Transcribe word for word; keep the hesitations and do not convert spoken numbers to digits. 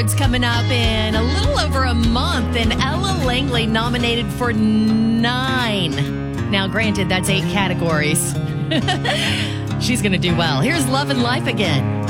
It's coming up in a little over a month, and Ella Langley nominated for nine. Now, granted, that's eight categories. She's going to do well. Here's Love and Life again.